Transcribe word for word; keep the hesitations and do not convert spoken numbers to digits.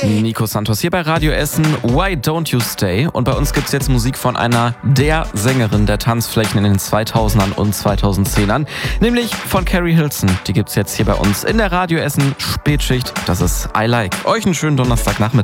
Nico Santos hier bei Radio Essen. Why Don't You Stay? Und bei uns gibt es jetzt Musik von einer der Sängerin der Tanzflächen in den zweitausendern und zweitausendzehnern, nämlich von Carrie Hilson. Die gibt es jetzt hier bei uns in der Radio Essen Spätschicht. Das ist I Like. Euch einen schönen Donnerstagnachmittag.